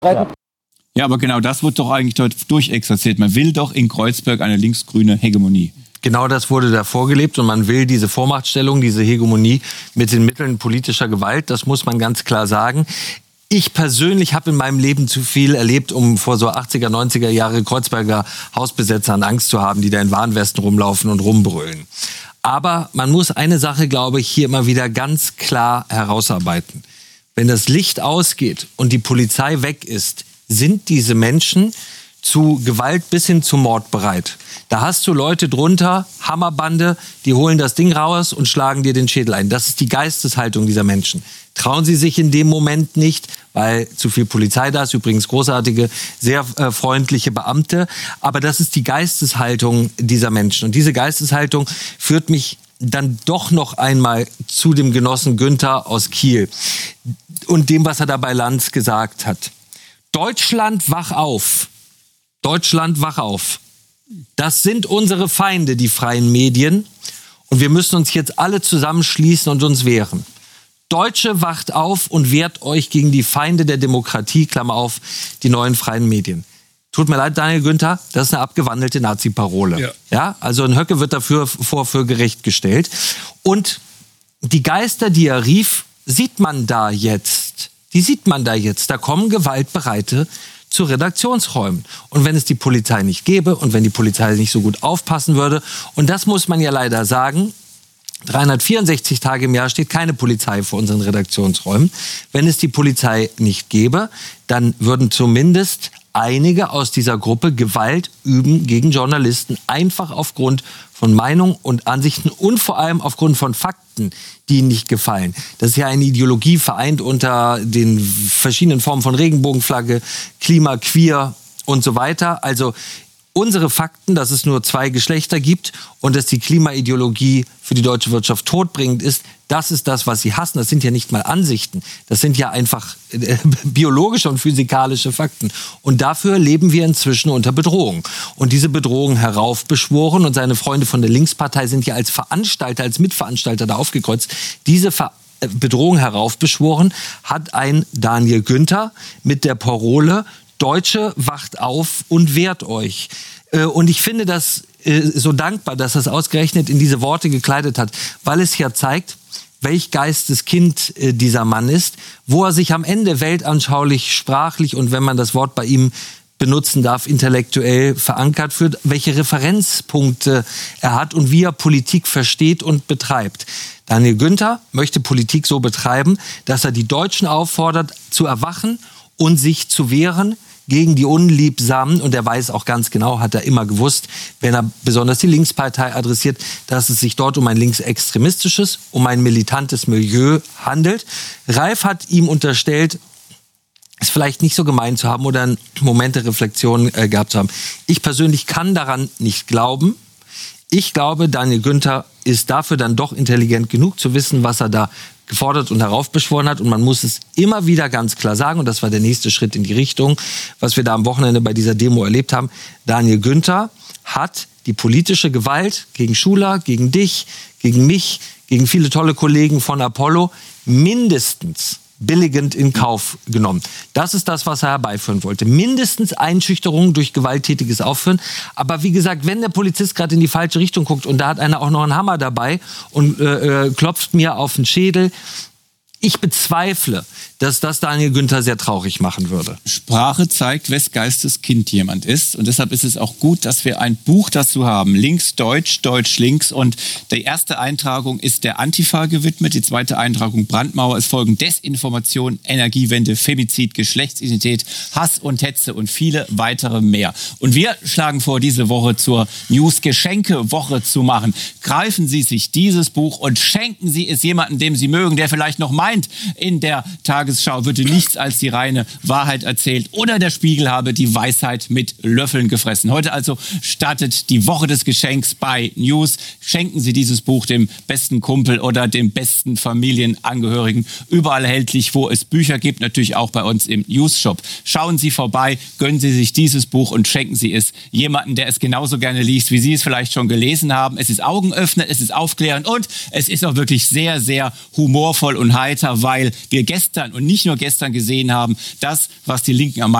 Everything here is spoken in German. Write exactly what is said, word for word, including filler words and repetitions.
Ja. Ja, aber genau das wird doch eigentlich dort durchexerziert. Man will doch in Kreuzberg eine linksgrüne Hegemonie. Genau das wurde da vorgelebt und man will diese Vormachtstellung, diese Hegemonie mit den Mitteln politischer Gewalt, das muss man ganz klar sagen. Ich persönlich habe in meinem Leben zu viel erlebt, um vor so achtziger, neunziger Jahre Kreuzberger Hausbesetzern Angst zu haben, die da in Warnwesten rumlaufen und rumbrüllen. Aber man muss eine Sache, glaube ich, hier immer wieder ganz klar herausarbeiten. Wenn das Licht ausgeht und die Polizei weg ist, sind diese Menschen zu Gewalt bis hin zu Mord bereit. Da hast du Leute drunter, Hammerbande, die holen das Ding raus und schlagen dir den Schädel ein. Das ist die Geisteshaltung dieser Menschen. Trauen sie sich in dem Moment nicht, weil zu viel Polizei da ist, übrigens großartige, sehr äh, freundliche Beamte. Aber das ist die Geisteshaltung dieser Menschen. Und diese Geisteshaltung führt mich dann doch noch einmal zu dem Genossen Günther aus Kiel und dem, was er da bei Lanz gesagt hat. Deutschland, wach auf. Deutschland, wach auf. Das sind unsere Feinde, die freien Medien. Und wir müssen uns jetzt alle zusammenschließen und uns wehren. Deutsche, wacht auf und wehrt euch gegen die Feinde der Demokratie, Klammer auf, die neuen freien Medien. Tut mir leid, Daniel Günther, das ist eine abgewandelte Nazi-Parole. Ja. Ja, also ein Höcke wird dafür vor für gerecht gestellt. Und die Geister, die er rief, sieht man da jetzt. Die sieht man da jetzt. Da kommen Gewaltbereite zu Redaktionsräumen. Und wenn es die Polizei nicht gäbe und wenn die Polizei nicht so gut aufpassen würde, und das muss man ja leider sagen, dreihundertvierundsechzig Tage im Jahr steht keine Polizei vor unseren Redaktionsräumen. Wenn es die Polizei nicht gäbe, dann würden zumindest einige aus dieser Gruppe Gewalt üben gegen Journalisten, einfach aufgrund von Meinung und Ansichten und vor allem aufgrund von Fakten, die ihnen nicht gefallen. Das ist ja eine Ideologie vereint unter den verschiedenen Formen von Regenbogenflagge, Klima, Queer und so weiter. Also unsere Fakten, dass es nur zwei Geschlechter gibt und dass die Klimaideologie für die deutsche Wirtschaft todbringend ist, das ist das, was sie hassen. Das sind ja nicht mal Ansichten. Das sind ja einfach äh, biologische und physikalische Fakten. Und dafür leben wir inzwischen unter Bedrohung. Und diese Bedrohung heraufbeschworen, und seine Freunde von der Linkspartei sind ja als Veranstalter, als Mitveranstalter da aufgekreuzt, diese Ver Bedrohung heraufbeschworen hat ein Daniel Günther mit der Parole: Deutsche, wacht auf und wehrt euch. Und ich finde das so dankbar, dass er es ausgerechnet in diese Worte gekleidet hat, weil es ja zeigt, welch Geisteskind dieser Mann ist, wo er sich am Ende weltanschaulich, sprachlich und wenn man das Wort bei ihm benutzen darf, intellektuell verankert führt, welche Referenzpunkte er hat und wie er Politik versteht und betreibt. Daniel Günther möchte Politik so betreiben, dass er die Deutschen auffordert, zu erwachen und sich zu wehren gegen die Unliebsamen. Und er weiß auch ganz genau, hat er immer gewusst, wenn er besonders die Linkspartei adressiert, dass es sich dort um ein linksextremistisches, um ein militantes Milieu handelt. Ralf hat ihm unterstellt, es vielleicht nicht so gemeint zu haben oder einen Moment der Reflexion äh, gehabt zu haben. Ich persönlich kann daran nicht glauben. Ich glaube, Daniel Günther ist dafür dann doch intelligent genug zu wissen, was er da gefordert und heraufbeschworen hat. Und man muss es immer wieder ganz klar sagen, und das war der nächste Schritt in die Richtung, was wir da am Wochenende bei dieser Demo erlebt haben. Daniel Günther hat die politische Gewalt gegen Schuler, gegen dich, gegen mich, gegen viele tolle Kollegen von Apollo mindestens billigend in Kauf genommen. Das ist das, was er herbeiführen wollte. Mindestens Einschüchterung durch gewalttätiges Aufführen. Aber wie gesagt, wenn der Polizist gerade in die falsche Richtung guckt und da hat einer auch noch einen Hammer dabei und äh, klopft mir auf den Schädel, ich bezweifle, dass das Daniel Günther sehr traurig machen würde. Sprache zeigt, wes Geistes Kind jemand ist. Und deshalb ist es auch gut, dass wir ein Buch dazu haben. Links Deutsch, Deutsch links. Und die erste Eintragung ist der Antifa gewidmet. Die zweite Eintragung Brandmauer. Es folgen Desinformation, Energiewende, Femizid, Geschlechtsidentität, Hass und Hetze und viele weitere mehr. Und wir schlagen vor, diese Woche zur News-Geschenke-Woche zu machen. Greifen Sie sich dieses Buch und schenken Sie es jemandem, dem Sie mögen, der vielleicht noch meint, in der Tagesschau würde nichts als die reine Wahrheit erzählt oder der Spiegel habe die Weisheit mit Löffeln gefressen. Heute also startet die Woche des Geschenks bei News. Schenken Sie dieses Buch dem besten Kumpel oder dem besten Familienangehörigen. Überall erhältlich, wo es Bücher gibt, natürlich auch bei uns im News-Shop. Schauen Sie vorbei, gönnen Sie sich dieses Buch und schenken Sie es jemandem, der es genauso gerne liest, wie Sie es vielleicht schon gelesen haben. Es ist augenöffnend, es ist aufklärend und es ist auch wirklich sehr, sehr humorvoll und heiter. weiter, weil wir gestern und nicht nur gestern gesehen haben, das, was die Linken am